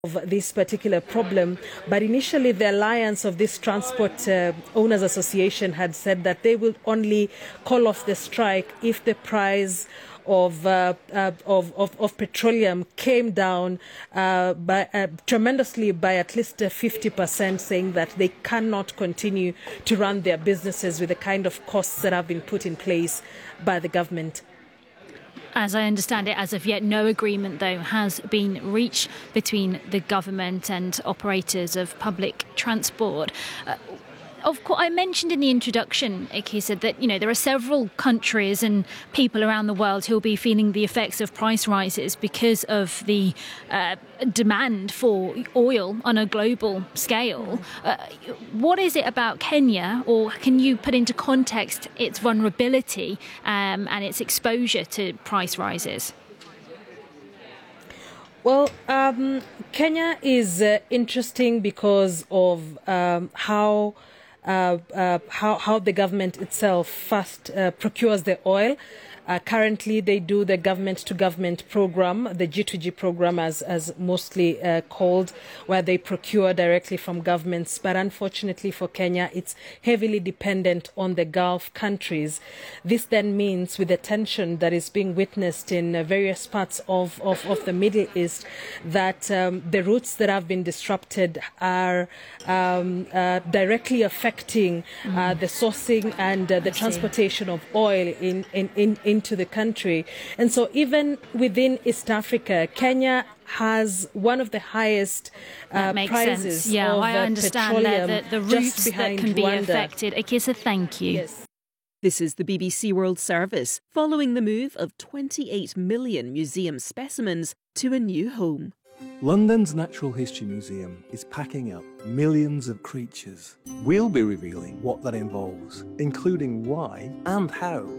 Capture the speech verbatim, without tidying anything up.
of this particular problem, but initially the Alliance of this Transport uh, Owners Association had said that they will only call off the strike if the price of uh, uh, of, of of petroleum came down uh, by uh, tremendously by at least fifty percent, saying that they cannot continue to run their businesses with the kind of costs that have been put in place by the government. As I understand it, as of yet, no agreement, though, has been reached between the government and operators of public transport. Uh, Of course, I mentioned in the introduction, Ike, that you know there are several countries and people around the world who will be feeling the effects of price rises because of the uh, demand for oil on a global scale. Uh, what is it about Kenya, or can you put into context its vulnerability um, and its exposure to price rises? Well, um, Kenya is uh, interesting because of um, how. Uh, uh, how, how the government itself first uh, procures the oil. Uh, currently, they do the government-to-government program, the G two G program, as as mostly uh, called, where they procure directly from governments. But unfortunately for Kenya, it's heavily dependent on the Gulf countries. This then means, with the tension that is being witnessed in uh, various parts of, of, of the Middle East, that um, the routes that have been disrupted are um, uh, directly affecting uh, the sourcing and uh, the transportation of oil in in in. in into the country. And so even within East Africa, Kenya has one of the highest uh, prices sense. Yeah, of I uh, understand petroleum that the, the routes that can be Rwanda. affected. Akisa, thank you. Yes. This is the B B C World Service, following the move of twenty-eight million museum specimens to a new home. London's Natural History Museum is packing up millions of creatures. We'll be revealing what that involves, including why and how